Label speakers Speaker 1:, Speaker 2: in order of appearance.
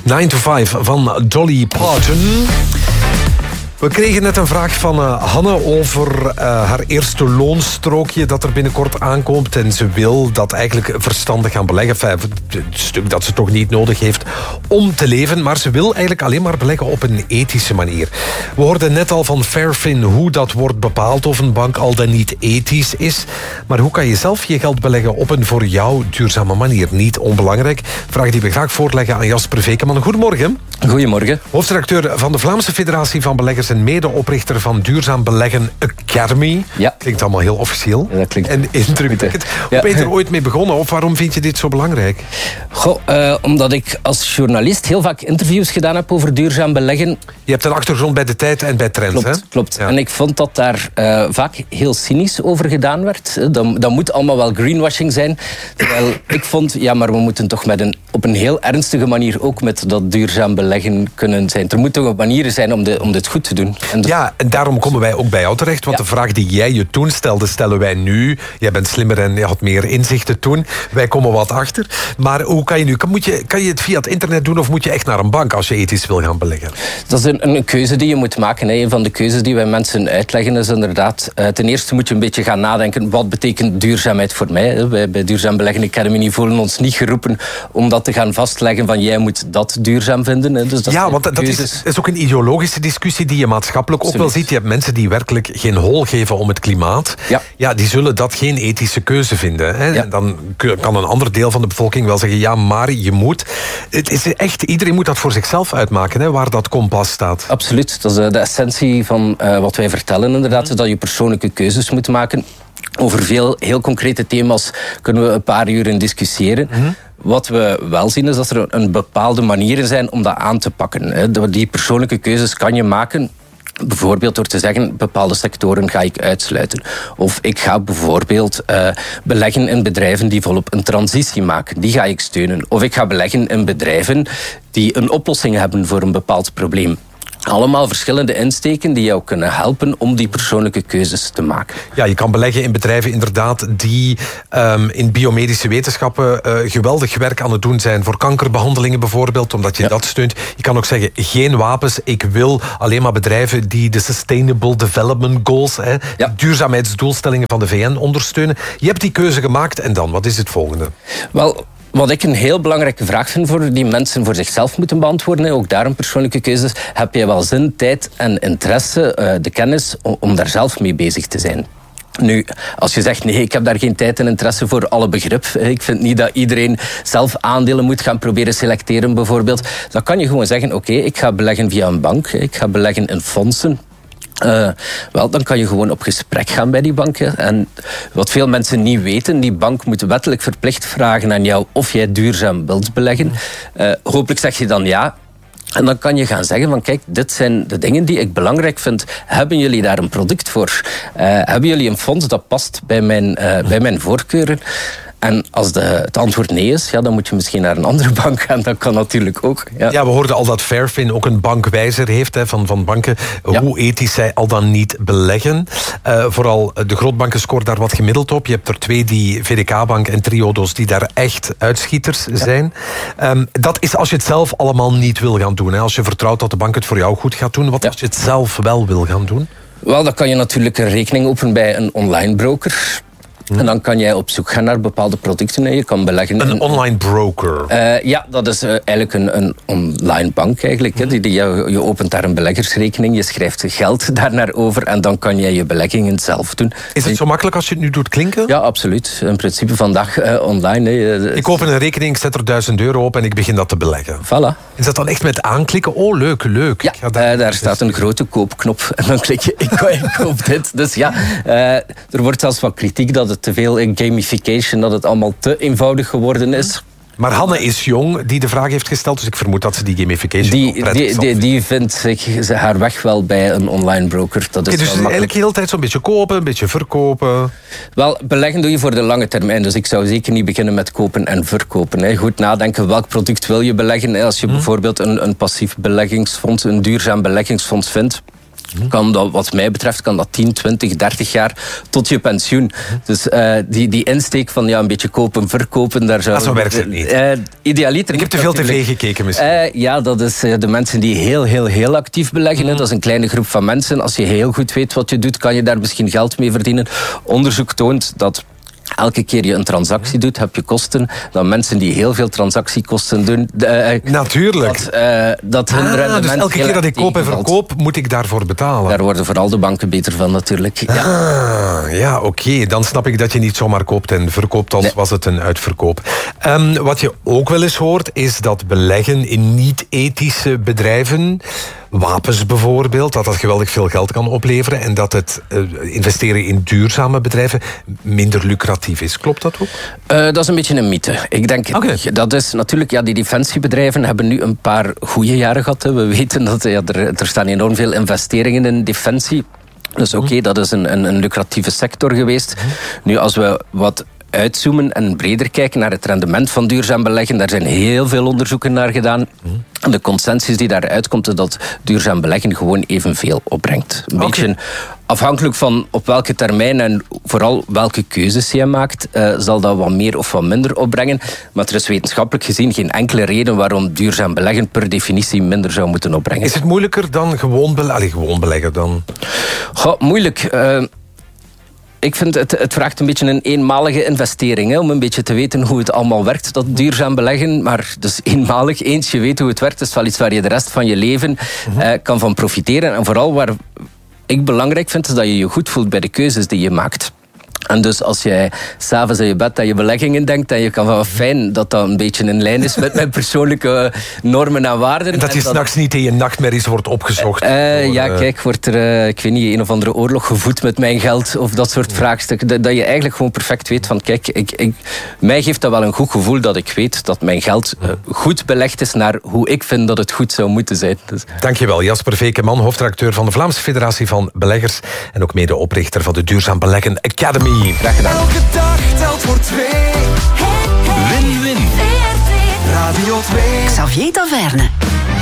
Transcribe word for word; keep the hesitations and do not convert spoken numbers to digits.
Speaker 1: nine to five van Dolly Parton. We kregen net een vraag van uh, Hanne over uh, haar eerste loonstrookje dat er binnenkort aankomt. En ze wil dat eigenlijk verstandig gaan beleggen. Enfin, het stuk dat ze toch niet nodig heeft om te leven. Maar ze wil eigenlijk alleen maar beleggen op een ethische manier. We hoorden net al van Fairfin hoe dat wordt bepaald of een bank al dan niet ethisch is. Maar hoe kan je zelf je geld beleggen op een voor jou duurzame manier? Niet onbelangrijk. Vraag die we graag voorleggen aan Jasper Vekeman. Goedemorgen.
Speaker 2: Goedemorgen.
Speaker 1: Hoofdredacteur van de Vlaamse Federatie van Beleggers en medeoprichter van Duurzaam Beleggen Academy.
Speaker 2: Ja.
Speaker 1: Klinkt allemaal heel officieel.
Speaker 2: Ja, dat klinkt
Speaker 1: en indrukwekkend. Ja. Hoe ben je er ooit mee begonnen? Of waarom vind je dit zo belangrijk?
Speaker 2: Goh, uh, omdat ik als journalist heel vaak interviews gedaan heb over duurzaam beleggen.
Speaker 1: Je hebt een achtergrond bij De Tijd en bij Trends,
Speaker 2: klopt,
Speaker 1: hè?
Speaker 2: Klopt,
Speaker 1: ja.
Speaker 2: En ik vond dat daar uh, vaak heel cynisch over gedaan werd. Dat, dat moet allemaal wel greenwashing zijn. Terwijl ik vond, ja, maar we moeten toch met een, op een heel ernstige manier ook met dat duurzaam beleggen kunnen zijn. Er moeten toch manieren zijn om, de, om dit goed te doen. En de...
Speaker 1: Ja, en daarom komen wij ook bij jou terecht. Want ja. de vraag die jij je toen stelde, stellen wij nu. Jij bent slimmer en je had meer inzichten toen. Wij komen wat achter. Maar hoe kan je nu? Kan, moet je, kan je het via het internet doen of moet je echt naar een bank als je ethisch wil gaan beleggen?
Speaker 2: Dat is een, een keuze die je moet maken. Hè. Een van de keuzes die wij mensen uitleggen is inderdaad... Uh, ten eerste moet je een beetje gaan nadenken. Wat betekent duurzaamheid voor mij? Hè. Wij bij Duurzaam Beleggen Academy voelen ons niet geroepen om dat te gaan vastleggen van jij moet dat duurzaam vinden. Hè. Dus dat
Speaker 1: ja, want dat is, is ook een ideologische discussie die je maatschappelijk Absoluut. ook wel ziet. Je hebt mensen die werkelijk geen hol geven om het klimaat. Ja. Ja, die zullen dat geen ethische keuze vinden. Hè. Ja. Dan kan een ander deel van de bevolking wel zeggen, ja, maar je moet. Het is echt, iedereen moet dat voor zichzelf uitmaken, hè, waar dat kompas staat.
Speaker 2: Absoluut. Dat is de essentie van uh, wat wij vertellen inderdaad, is dat je persoonlijke keuzes moet maken. Over veel heel concrete thema's kunnen we een paar uur in discussiëren. Mm-hmm. Wat we wel zien is dat er een bepaalde manieren zijn om dat aan te pakken. Die persoonlijke keuzes kan je maken. Bijvoorbeeld door te zeggen, bepaalde sectoren ga ik uitsluiten. Of ik ga bijvoorbeeld uh, beleggen in bedrijven die volop een transitie maken. Die ga ik steunen. Of ik ga beleggen in bedrijven die een oplossing hebben voor een bepaald probleem. Allemaal verschillende insteken die jou kunnen helpen om die persoonlijke keuzes te maken.
Speaker 1: Ja, je kan beleggen in bedrijven inderdaad die um, in biomedische wetenschappen uh, geweldig werk aan het doen zijn. Voor kankerbehandelingen bijvoorbeeld, omdat je ja. dat steunt. Je kan ook zeggen, geen wapens. Ik wil alleen maar bedrijven die de Sustainable Development Goals, hè, ja. de duurzaamheidsdoelstellingen van de V N ondersteunen. Je hebt die keuze gemaakt en dan, wat is het volgende?
Speaker 2: Wel... Wat ik een heel belangrijke vraag vind voor die mensen voor zichzelf moeten beantwoorden, ook daar een persoonlijke keuze, heb je wel zin, tijd en interesse, de kennis om daar zelf mee bezig te zijn? Nu, als je zegt, nee, ik heb daar geen tijd en interesse voor alle begrip. Ik vind niet dat iedereen zelf aandelen moet gaan proberen selecteren, bijvoorbeeld. Dan kan je gewoon zeggen, oké, okay, ik ga beleggen via een bank, ik ga beleggen in fondsen. Uh, wel, dan kan je gewoon op gesprek gaan bij die banken. En wat veel mensen niet weten, die bank moet wettelijk verplicht vragen aan jou of jij duurzaam wilt beleggen. Uh, hopelijk zeg je dan ja. En dan kan je gaan zeggen van kijk, dit zijn de dingen die ik belangrijk vind. Hebben jullie daar een product voor? Uh, hebben jullie een fonds dat past bij mijn, uh, bij mijn voorkeuren? En als de, het antwoord nee is, ja, dan moet je misschien naar een andere bank gaan. Dat kan natuurlijk ook. Ja,
Speaker 1: ja we hoorden al dat Fairfin ook een bankwijzer heeft hè, van, van banken. Ja. Hoe ethisch zij al dan niet beleggen. Uh, vooral de grootbanken scoren daar wat gemiddeld op. Je hebt er twee, die V D K-bank en Triodos, die daar echt uitschieters ja. zijn. Um, dat is als je het zelf allemaal niet wil gaan doen. Hè. Als je vertrouwt dat de bank het voor jou goed gaat doen. Wat ja. als je het zelf wel wil gaan doen?
Speaker 2: Wel, dan kan je natuurlijk een rekening openen bij een online broker. Hmm. En dan kan jij op zoek gaan naar bepaalde producten. En je kan beleggen
Speaker 1: een
Speaker 2: in,
Speaker 1: online broker?
Speaker 2: Uh, ja, dat is uh, eigenlijk een, een online bank eigenlijk. Hmm. Hè. Die, die, je, je opent daar een beleggersrekening, je schrijft geld daarnaar over en dan kan jij je beleggingen zelf doen.
Speaker 1: Is het zo makkelijk als je het nu doet klinken?
Speaker 2: Ja, absoluut. In principe vandaag uh, online. Hè.
Speaker 1: Ik open een rekening, zet er duizend euro op en ik begin dat te beleggen.
Speaker 2: Voilà.
Speaker 1: Is dat dan echt met aanklikken? Oh, leuk, leuk.
Speaker 2: Ja, daar, uh, daar staat een grote koopknop en dan klik je, ik, ik koop dit. Dus ja, uh, er wordt zelfs wat kritiek dat het te veel in gamification, dat het allemaal te eenvoudig geworden is.
Speaker 1: Maar Hanne is jong, die de vraag heeft gesteld, dus ik vermoed dat ze die gamification
Speaker 2: die, die, die, die vindt zich haar weg wel bij een online broker. Dat is
Speaker 1: okay, dus eigenlijk de hele tijd zo'n beetje kopen, een beetje verkopen?
Speaker 2: Wel, beleggen doe je voor de lange termijn, dus ik zou zeker niet beginnen met kopen en verkopen. Hè. Goed nadenken, welk product wil je beleggen? Als je hmm. bijvoorbeeld een, een passief beleggingsfonds, een duurzaam beleggingsfonds vindt, kan dat, wat mij betreft, kan dat tien, twintig, dertig jaar tot je pensioen. Dus uh, die, die insteek van ja, een beetje kopen, verkopen, daar zou...
Speaker 1: Ah, zo werkt het niet.
Speaker 2: Uh, idealiter...
Speaker 1: Ik heb te veel tv gekeken misschien.
Speaker 2: Uh, ja, dat is uh, de mensen die heel, heel, heel actief beleggen. Mm. Dat is een kleine groep van mensen. Als je heel goed weet wat je doet, kan je daar misschien geld mee verdienen. Onderzoek toont dat elke keer je een transactie doet, heb je kosten. Dan mensen die heel veel transactiekosten doen... Uh,
Speaker 1: Natuurlijk.
Speaker 2: Dat, uh, dat hun
Speaker 1: ah,
Speaker 2: rendement
Speaker 1: dus elke keer dat ik koop en verkoop, moet ik daarvoor betalen.
Speaker 2: Daar worden vooral de banken beter van natuurlijk. Ja,
Speaker 1: ah, ja oké. Okay. Dan snap ik dat je niet zomaar koopt en verkoopt als nee. was het een uitverkoop. Um, wat je ook wel eens hoort, is dat beleggen in niet-ethische bedrijven... wapens bijvoorbeeld, dat dat geweldig veel geld kan opleveren en dat het uh, investeren in duurzame bedrijven minder lucratief is. Klopt dat ook?
Speaker 2: Uh, dat is een beetje een mythe. Ik denk, okay. dat is natuurlijk, ja, die defensiebedrijven hebben nu een paar goede jaren gehad. Hè. We weten dat ja, er, er staan enorm veel investeringen in defensie. Dus oké, okay, dat is een, een, een lucratieve sector geweest. Mm. Nu, als we wat uitzoomen en breder kijken naar het rendement van duurzaam beleggen, daar zijn heel veel onderzoeken naar gedaan. Mm. En de consensus die daaruit komt is dat duurzaam beleggen gewoon evenveel opbrengt. Een okay. beetje afhankelijk van op welke termijn en vooral welke keuzes je maakt, uh, zal dat wat meer of wat minder opbrengen. Maar er is wetenschappelijk gezien geen enkele reden waarom duurzaam beleggen per definitie minder zou moeten opbrengen.
Speaker 1: Is het moeilijker dan gewoon, bele- Allee, gewoon beleggen dan?
Speaker 2: Goh, moeilijk. Uh, Ik vind het, het vraagt een beetje een eenmalige investering, hè, om een beetje te weten hoe het allemaal werkt, dat duurzaam beleggen. Maar dus eenmalig, eens je weet hoe het werkt, is wel iets waar je de rest van je leven uh, kan van profiteren. En vooral waar ik belangrijk vind, is dat je je goed voelt bij de keuzes die je maakt. En dus als jij s'avonds in je bed aan je beleggingen denkt, dan je kan wel fijn dat dat een beetje in lijn is met mijn persoonlijke normen en waarden.
Speaker 1: En dat je s'nachts niet in je nachtmerries wordt opgezocht.
Speaker 2: Uh,
Speaker 1: door,
Speaker 2: ja,
Speaker 1: uh...
Speaker 2: kijk, wordt er, uh, ik weet niet, een of andere oorlog gevoed met mijn geld of dat soort vraagstukken. Dat, dat je eigenlijk gewoon perfect weet van, kijk, ik, ik, mij geeft dat wel een goed gevoel dat ik weet dat mijn geld uh, goed belegd is naar hoe ik vind dat het goed zou moeten zijn. Dus.
Speaker 1: Dankjewel, Jasper Vekeman, hoofdredacteur van de Vlaamse Federatie van Beleggers en ook medeoprichter van de Duurzaam Beleggen Academy.
Speaker 2: Graag gedaan.
Speaker 3: Elke dag telt voor twee. Win-win. Radio twee.
Speaker 4: Xavier Taverne.